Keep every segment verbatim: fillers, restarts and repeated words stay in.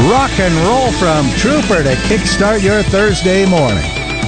Rock and roll from Trooper to kickstart your Thursday morning.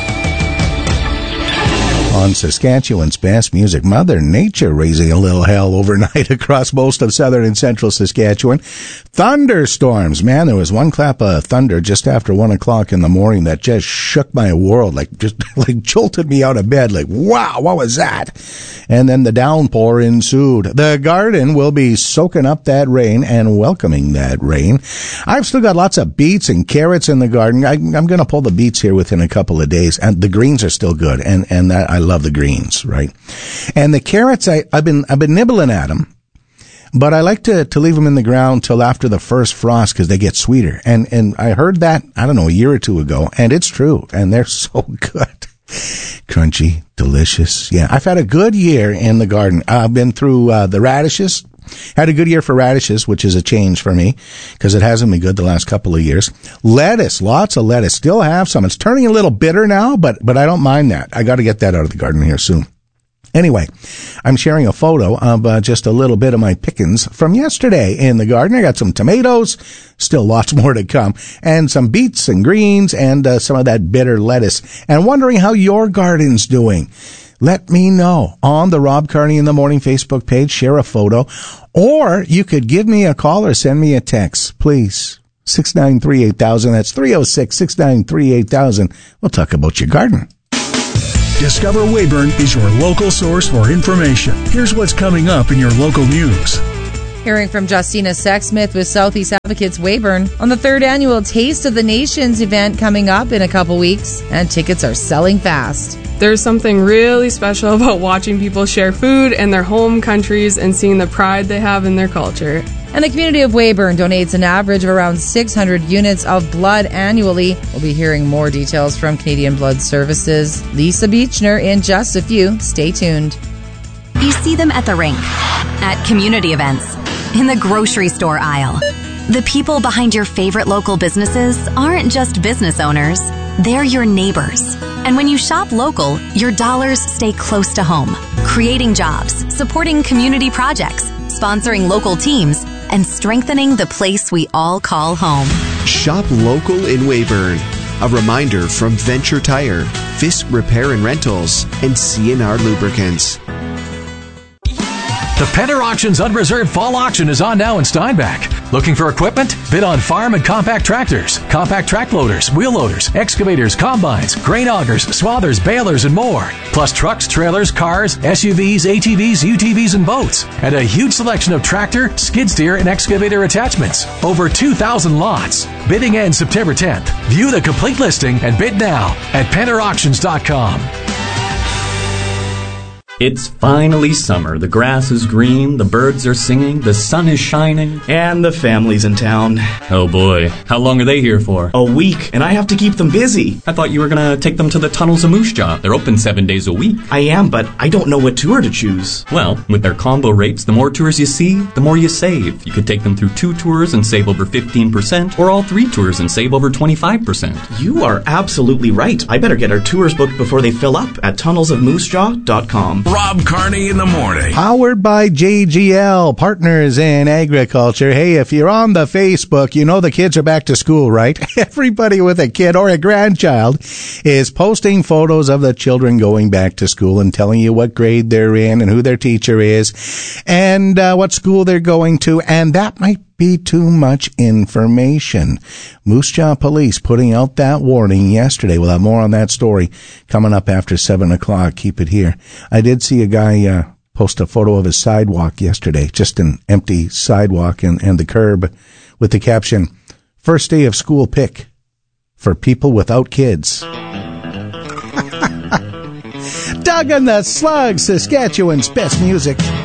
On Saskatchewan's best music, Mother Nature raising a little hell overnight across most of southern and central Saskatchewan. Thunderstorms. Man, there was one clap of thunder just after one o'clock in the morning that just shook my world, like just like jolted me out of bed. Like, wow, what was that? And then the downpour ensued. The garden will be soaking up that rain and welcoming that rain. I've still got lots of beets and carrots in the garden. I, I'm going to pull the beets here within a couple of days, and the greens are still good. And and that I love the greens, right? And the carrots, I, I've been I've been nibbling at them, but I like to to leave them in the ground till after the first frost because they get sweeter. And and I heard that I don't know a year or two ago, and it's true. And they're so good. Crunchy, delicious. Yeah, I've had a good year in the garden. I've been through uh, the radishes. Had a good year for radishes, which is a change for me because it hasn't been good the last couple of years. Lettuce, lots of lettuce. Still have some. It's turning a little bitter now, but but I don't mind that. I got to get that out of the garden here soon. Anyway, I'm sharing a photo of uh, just a little bit of my pickings from yesterday in the garden. I got some tomatoes, still lots more to come, and some beets and greens and uh, some of that bitter lettuce. And wondering how your garden's doing. Let me know on the Rob Carney in the Morning Facebook page. Share a photo. Or you could give me a call or send me a text, please. six nine three eight thousand. That's three oh six, six nine three eight thousand. We'll talk about your garden. Discover Weyburn is your local source for information. Here's what's coming up in your local news. Hearing from Justina Sexsmith with Southeast Advocates Weyburn on the third annual Taste of the Nations event coming up in a couple weeks, and tickets are selling fast. There's something really special about watching people share food in their home countries and seeing the pride they have in their culture. And the community of Weyburn donates an average of around six hundred units of blood annually. We'll be hearing more details from Canadian Blood Services. Lisa Beechner in just a few. Stay tuned. You see them at the rink, at community events, in the grocery store aisle. The people behind your favorite local businesses aren't just business owners. They're your neighbors. And when you shop local, your dollars stay close to home, creating jobs, supporting community projects, sponsoring local teams, and strengthening the place we all call home. Shop local in Weyburn. A reminder from Venture Tire, Fisk Repair and Rentals, and C and R Lubricants. The Penner Auctions Unreserved Fall Auction is on now in Steinbach. Looking for equipment? Bid on farm and compact tractors, compact track loaders, wheel loaders, excavators, combines, grain augers, swathers, balers, and more. Plus trucks, trailers, cars, S U Vs, A T Vs, U T Vs, and boats. And a huge selection of tractor, skid steer, and excavator attachments. Over two thousand lots. Bidding ends September tenth. View the complete listing and bid now at penner auctions dot com. It's finally summer. The grass is green, the birds are singing, the sun is shining. And the family's in town. Oh boy. How long are they here for? A week, and I have to keep them busy. I thought you were gonna take them to the Tunnels of Moose Jaw. They're open seven days a week. I am, but I don't know what tour to choose. Well, with their combo rates, the more tours you see, the more you save. You could take them through two tours and save over fifteen percent, or all three tours and save over twenty-five percent. You are absolutely right. I better get our tours booked before they fill up at tunnels of moose jaw dot com. Rob Carney in the morning. Powered by J G L, Partners in Agriculture. Hey, if you're on the Facebook, you know the kids are back to school, right? Everybody with a kid or a grandchild is posting photos of the children going back to school and telling you what grade they're in and who their teacher is and uh, what school they're going to, and that might be too much information. Moose Jaw Police putting out that warning yesterday. We'll have more on that story coming up after seven o'clock. Keep it here. I did see a guy uh, post a photo of his sidewalk yesterday, just an empty sidewalk and, and the curb with the caption, "First day of school pick for people without kids." Doug and the Slugs, Saskatchewan's best music.